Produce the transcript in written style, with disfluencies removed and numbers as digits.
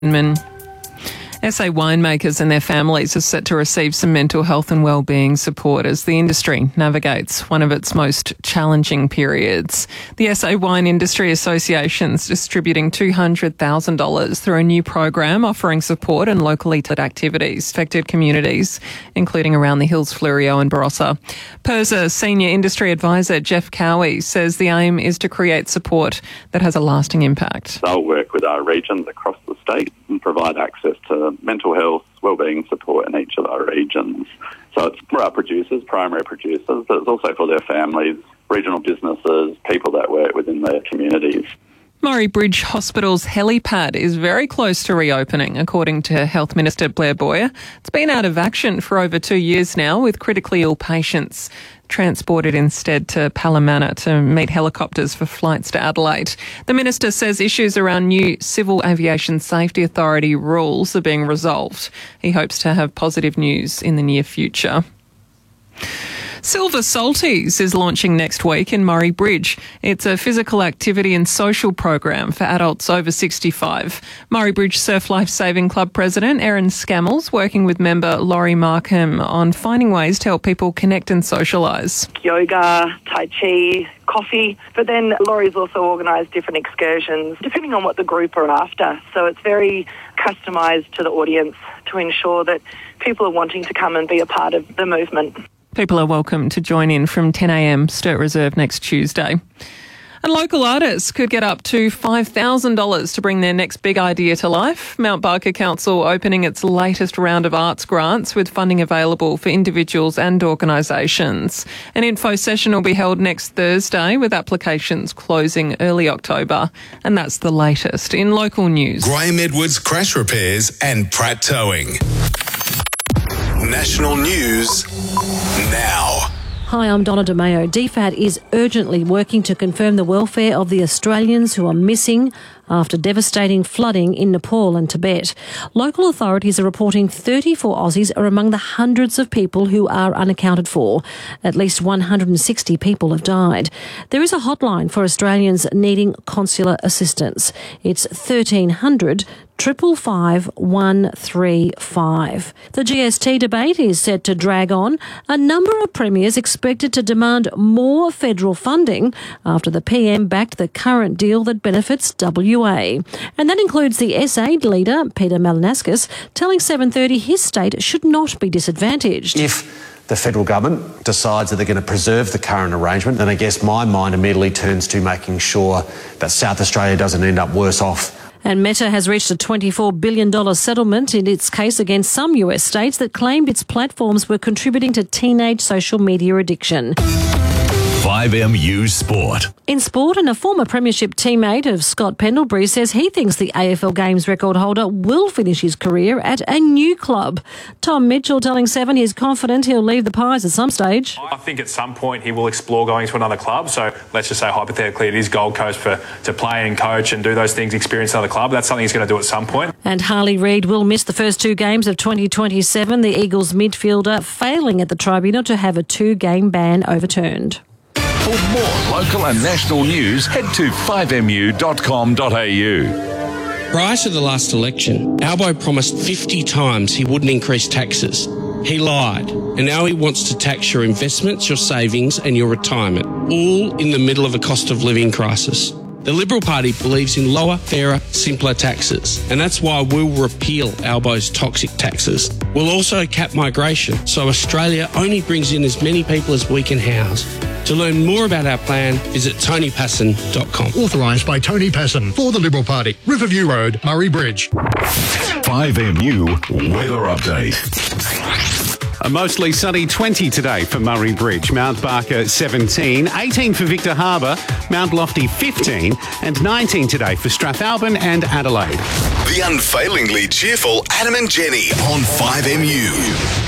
SA winemakers and their families are set to receive some mental health and wellbeing support as the industry navigates one of its most challenging periods. The SA Wine Industry Association is distributing $200,000 through a new program offering support and locally led activities affected communities, including around the Hills, Fleurieu and Barossa. PIRSA Senior Industry Advisor Jeff Cowie says the aim is to create support that has a lasting impact. They'll work with our regions across the state and provide access to mental health, wellbeing support in each of our regions. So it's for our producers, primary producers, but it's also for their families, regional businesses, people that work within their communities. Murray Bridge Hospital's helipad is very close to reopening, according to Health Minister Blair Boyer. It's been out of action for over 2 years now, with critically ill patients transported instead to Palomana to meet helicopters for flights to Adelaide. The minister says issues around new Civil Aviation Safety Authority rules are being resolved. He hopes to have positive news in the near future. Silver Salties is launching next week in Murray Bridge. It's a physical activity and social program for adults over 65. Murray Bridge Surf Life Saving Club President Erin Scammell's working with member Laurie Markham on finding ways to help people connect and socialise. Yoga, Tai Chi, coffee, but then Laurie's also organised different excursions depending on what the group are after. So it's very customised to the audience to ensure that people are wanting to come and be a part of the movement. People are welcome to join in from 10 a.m. Sturt Reserve next Tuesday. And local artists could get up to $5,000 to bring their next big idea to life. Mount Barker Council opening its latest round of arts grants with funding available for individuals and organisations. An info session will be held next Thursday with applications closing early October. And that's the latest in local news. Graham Edwards Crash Repairs and Pratt Towing. National news now. Hi, I'm Donna DeMayo. DFAT is urgently working to confirm the welfare of the Australians who are missing after devastating flooding in Nepal and Tibet. Local authorities are reporting 34 Aussies are among the hundreds of people who are unaccounted for. At least 160 people have died. There is a hotline for Australians needing consular assistance. It's 1300 555 135. The GST debate is set to drag on. A number of premiers expected to demand more federal funding after the PM backed the current deal that benefits WA. And that includes the SA leader, Peter Malinauskas, telling 730 his state should not be disadvantaged. If the federal government decides that they're going to preserve the current arrangement, then I guess my mind immediately turns to making sure that South Australia doesn't end up worse off. And Meta has reached a $24 billion settlement in its case against some US states that claimed its platforms were contributing to teenage social media addiction. 5MU Sport. In sport, and a former premiership teammate of Scott Pendlebury says he thinks the AFL Games record holder will finish his career at a new club. Tom Mitchell telling Seven he's confident he'll leave the Pies at some stage. I think at some point he will explore going to another club. So let's just say hypothetically it is Gold Coast to play and coach and do those things, experience another club. That's something he's going to do at some point. And Harley Reid will miss the first 2 games of 2027, the Eagles midfielder failing at the tribunal to have a 2-game ban overturned. For more local and national news, head to 5mu.com.au. Prior to the last election, Albo promised 50 times he wouldn't increase taxes. He lied, and now he wants to tax your investments, your savings and your retirement, all in the middle of a cost of living crisis. The Liberal Party believes in lower, fairer, simpler taxes, and that's why we'll repeal Albo's toxic taxes. We'll also cap migration, so Australia only brings in as many people as we can house. To learn more about our plan, visit tonypasson.com. Authorised by Tony Passon for the Liberal Party. Riverview Road, Murray Bridge. 5MU Weather Update. A mostly sunny 20 today for Murray Bridge, Mount Barker 17, 18 for Victor Harbour, Mount Lofty 15 and 19 today for Strathalbyn and Adelaide. The unfailingly cheerful Adam and Jenny on 5MU.